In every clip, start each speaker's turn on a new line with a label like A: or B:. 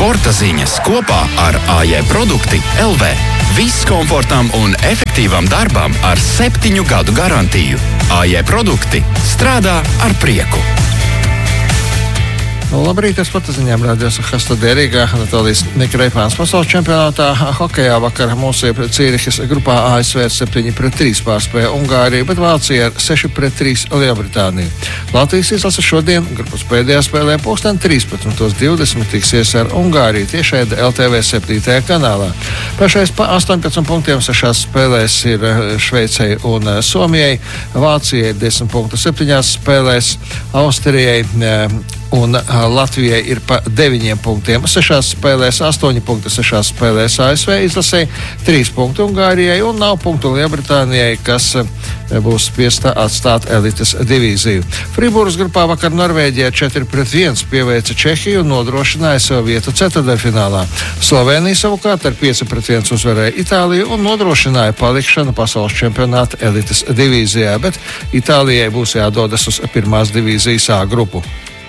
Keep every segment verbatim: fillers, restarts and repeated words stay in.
A: Sporta ziņas kopā ar A J Produkti L V. Viss komfortam un efektīvam darbam ar septiņu gadu garantiju. A J Produkti strādā ar prieku.
B: Labrīt, es pat ziņām rādījos Hastadē Rīgā. Anatolijas Kreipāns pasaules čempionātā hokejā vakar mūsu Cīrihas grupā A S V septiņi pret trīs pārspēja Ungāriju, bet Vācija ar seši pret trīs Lielbritāniju. Latvijas izlase šodien grupas pēdējā spēlē pulksten trīspadsmit divdesmit tiksies ar Ungāriju tiešraidē L T V septītajā kanālā. Pašais pa astoņpadsmit punktiem sešās spēlēs ir Šveicei un Somijai, Vācijai desmit punktu septiņās spēlēs, Austrijai un Latvijai ir pa deviņiem punktiem sešās spēlēs, astoņi punkti sešās spēlēs A S V izlasē, trīs punkti Ungārijai un nav punktu Lielbritānijai, kas būs spiesta atstāt elites divīziju. Friburgas grupā vakar Norvēģijā četri pret viens pieveica Čehiju un nodrošināja sev vietu ceturtdaļfinālā. Slovēnija savukārt ar pieci pret viens uzvarēja Itāliju un nodrošināja palikšanu pasaules čempionāta elites divīzijā, bet Itālijai būs jādodas uz pirmās divīzijas A grupu.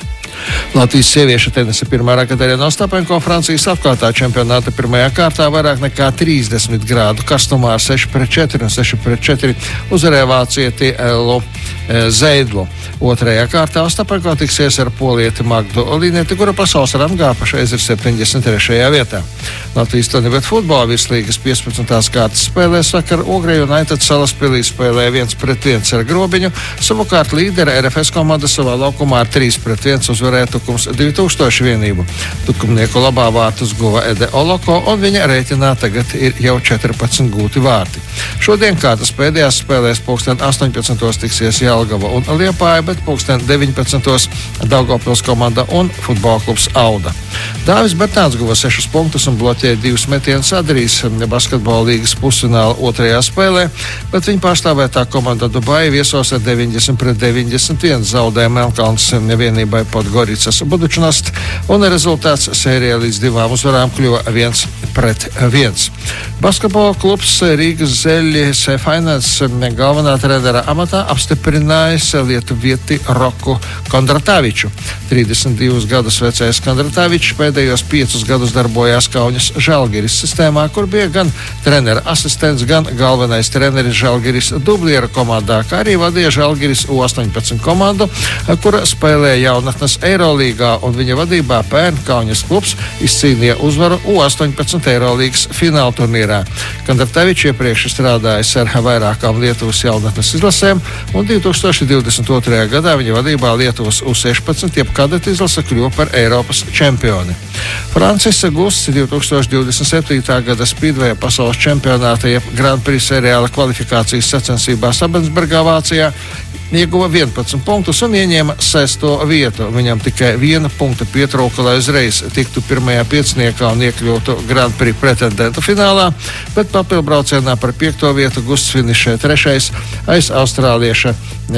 B: Latvijas sieviešu tenisa pirmā Katerina Ostapenko Francijas atklātā čempionāta pirmajā kārtā vairāk nekā trīsdesmit grādu karstumā ar seši pret četri un seši pret četri uzvarēja vācieti Elu Zeidlu. Otrajā kārtā Ostapenko tiksies ar polieti Magdu Līneti, kura pasaules rangā pašreiz ir septiņdesmit trešajā vietā. Latvijas Tonibet futbola virslīgas piecpadsmitās kārtas spēlēs vakar Ogreju United Salaspilī spēlēja viens pret viens ar Grobiņu, savukārt līdera R F S komanda savā laukumā ar trīs pret viens uzvarēja Tukums divi tūkstoši vienību. Tukumnieku labā vārtus guva Ede Oloko, un viņa rēķinā tagad ir jau četrpadsmit gūti vārti. Šodien kārtas pēdējās spēlēs pulksten astoņpadsmitos tiksies Jelgava un Liepāja, bet pulksten deviņpadsmitos Daugavpils komanda un futbola klubs Auda. Dāvis Bertāns guva sešus punktus un bloķēja divus metienus Adrijas basketbola līgas pusfināla otrajā spēlē, bet viņa pārstāvētā komanda Dubai viesos ar deviņdesmit pret deviņdesmit viens zaudēja Melnkalnes vienībai Podgoricas Budučnost, un rezultāts sērijā līdz divām uzvarām kļuva viens pret viens. Basketbola klubs Rīgas Zeļas Finance galvenā trenera amatā apstiprinājis lietuvieti Roku Kondrataviču. trīsdesmit divus gadus vecais Kondratavičs pēdējos piecus gadus darbojās Kaunas Žalgiris sistēmā, kur bija gan trenera asistents, gan galvenais treneris Žalgiris dubliera komandā, kā arī vadīja Žalgiris U astoņpadsmit komandu, kura spēlēja jaunatnes Eirolīgā, un viņa vadībā pērn Kaunas klubs izcīnīja uzvaru U astoņpadsmit Eirolīgas fināla turnīrā. Kondratavičs iepriekš strādājis ar vairākām Lietuvas jaunatnes izlasēm, un divi tūkstoši divdesmit otrajā gadā viņa vadībā Lietuvas U sešpadsmit jeb kadeta izlase kļuva par Eiropas čempioni. Francis Gusts divi tūkstoši divdesmit septītā gada Speedway pasaules čempionāta jeb Grand Prix seriāla kvalifikācijas sacensībās Abensbergā, Vācijā ieguva vienpadsmit punktus un ieņēma sesto vietu. Viņam tikai viena punkta pietrūka, lai uzreiz tiktu pirmajā pieciniekā un iekļūtu Grand Prix pretendentu finālā, bet papildbraucienā par piekto vietu Gusts finišē trešais aiz austrālieša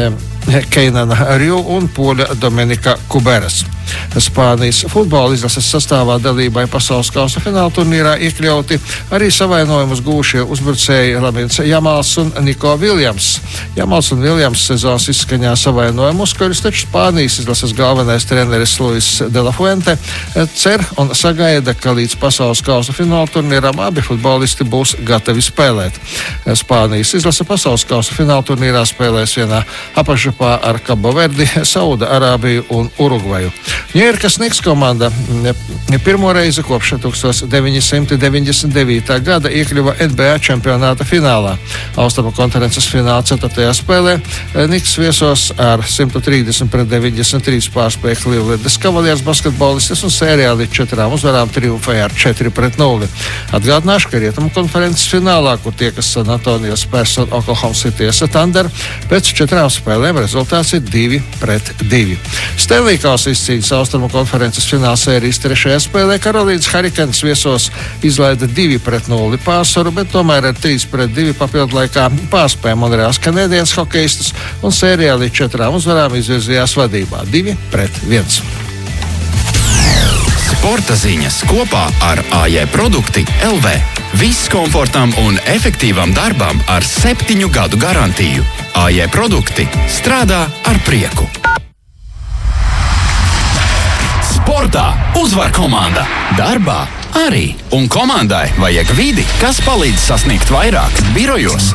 B: Keinana Rju un poļa Dominika Kuberas. Spānijas futbola izlases sastāvā dalībai pasaules kausa fināla turnīrā iekļauti arī savainojumus gūšie uzbrucēji Lamins Jamals un Niko Viljams. Jamals un Viljams sezonas izskaņā savainojumu uzkarus, taču Spānijas izlases galvenais treneris Luis de la Fuente cer un sagaida, ka līdz pasaules kausa fināla turnīram abi futbolisti būs gatavi spēlēt. Spānijas izlase pasaules kausa fināla turnīrā spēlēs vienā apašupā ar Cabo Verdi, Sauda Arābiju un Urugvaju. Ņujorkas Knicks komanda pirmo reizi kopš deviņdesmit devītā gada iekļuva N B A čempionāta finālā. Austrumu konferences fināla ceturtajā spēlē Knicks viesos ar simt trīsdesmit pret deviņdesmit trīs pārspēja Clevelandas Cavaliers basketbolistus un sērijā līdz četrām uzvarām triumfēja ar četri pret nulli. Atgādināšu, ka rietumu konferences finālā, kur tiekas San Antonio Spurs un Oklahoma City Thunder, pēc četrām spēlēm rezultāts ir divi pret divi. Stanley Kausa izcīņas Austrumu konferences fināla sērijas trešajā spēlē Karolīnas Hurricanes viesos izlaida divi pret nulli pārsvaru, bet tomēr ar trīs pret divi papildu laikā pārspēja Monreāls Canadiens hokejistus un sērijā līdz četrām uzvarām izvirzījās vadībā divi pret viens.
A: Sporta ziņas kopā ar A J Produkti L V. Viss komfortam un efektīvam darbam ar septiņu gadu garantiju. A J Produkti strādā ar prieku. Sporta Sportā uzvar komanda, darbā arī. Un komandai vajag vidi, kas palīdz sasniegt vairāk. Birojos